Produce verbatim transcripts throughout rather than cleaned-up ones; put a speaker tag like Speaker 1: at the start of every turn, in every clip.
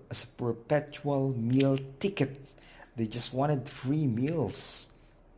Speaker 1: as a perpetual meal ticket. They just wanted free meals.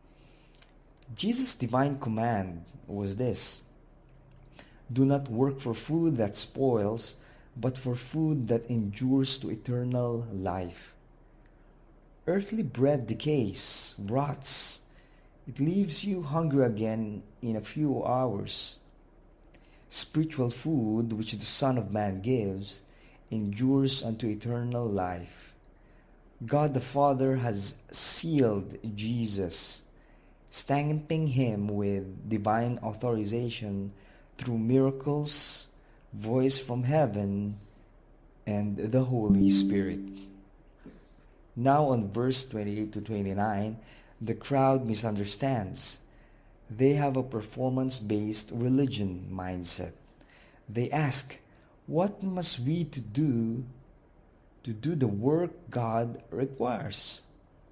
Speaker 1: Jesus' divine command was this: do not work for food that spoils, but for food that endures to eternal life. Earthly bread decays, rots. It leaves you hungry again in a few hours. Spiritual food, which the Son of Man gives, endures unto eternal life. God the Father has sealed Jesus, stamping him with divine authorization through miracles, voice from heaven, and the Holy Spirit. Now on verse twenty-eight to twenty-nine, the crowd misunderstands. They have a performance-based religion mindset. They ask, what must we to do to do the work God requires?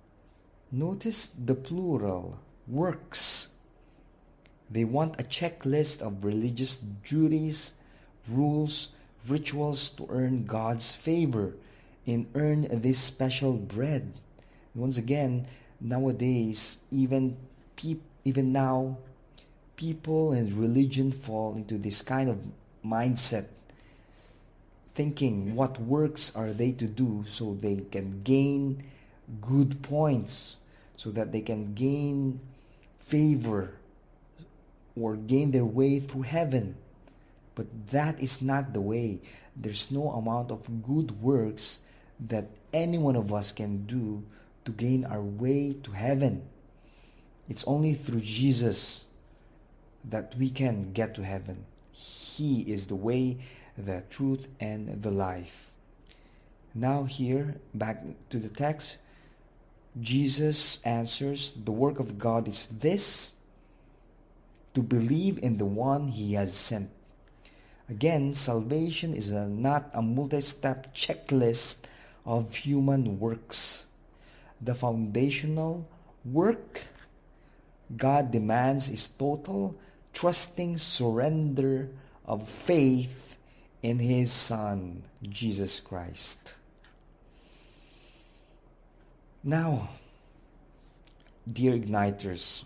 Speaker 1: Notice the plural, works. They want a checklist of religious duties, rules, rituals to earn God's favor and earn this special bread. Once again, nowadays, even peop- even now, people and religion fall into this kind of mindset, thinking what works are they to do so they can gain good points, so that they can gain favor or gain their way through heaven. But that is not the way. There's no amount of good works that any one of us can do to gain our way to heaven. It's only through Jesus that we can get to heaven. He is the way, the truth, and the life. Now here, back to the text, Jesus answers, the work of God is this, to believe in the one he has sent. Again, salvation is a, not a multi-step checklist of human works. The foundational work God demands is total, trusting surrender of faith in his Son, Jesus Christ. Now, dear Igniters,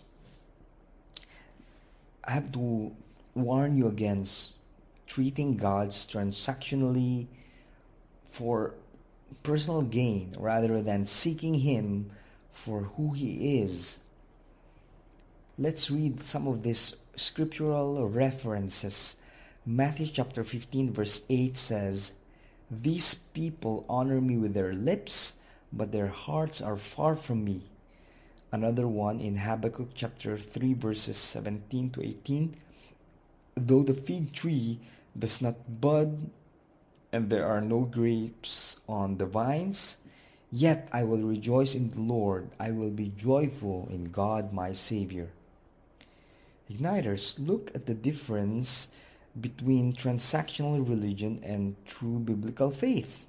Speaker 1: I have to warn you against treating God's transactionally for personal gain rather than seeking him for who he is. Let's read some of these scriptural references. Matthew chapter fifteen verse eight says, "These people honor me with their lips, but their hearts are far from me." Another one in Habakkuk chapter three verses seventeen to eighteen, "Though the fig tree does not bud and there are no grapes on the vines, yet I will rejoice in the Lord. I will be joyful in God my Savior." Igniters, look at the difference between transactional religion and true biblical faith.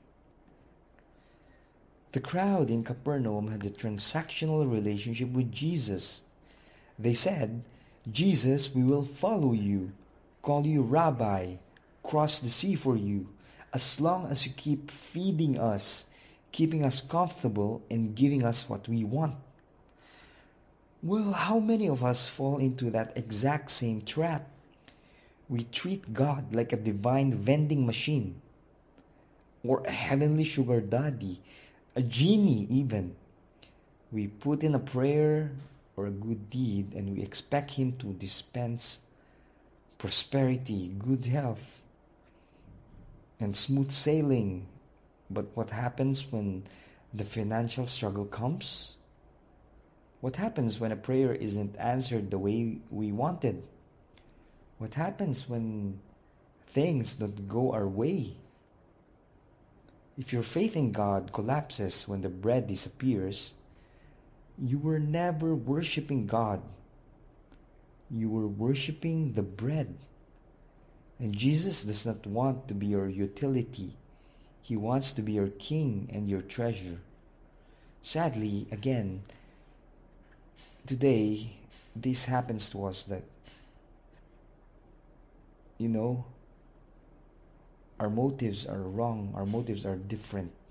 Speaker 1: The crowd in Capernaum had a transactional relationship with Jesus. They said, "Jesus, we will follow you, call you Rabbi, cross the sea for you, as long as you keep feeding us, keeping us comfortable, and giving us what we want." Well, how many of us fall into that exact same trap? We treat God like a divine vending machine, or a heavenly sugar daddy, a genie even. We put in a prayer or a good deed and we expect him to dispense prosperity, good health, and smooth sailing. But what happens when the financial struggle comes? What happens when a prayer isn't answered the way we wanted? What happens when things don't go our way? If your faith in God collapses when the bread disappears, you were never worshiping God. You were worshiping the bread. And Jesus does not want to be your utility. He wants to be your king and your treasure. Sadly, again, today, this happens to us that, you know, our motives are wrong, our motives are different.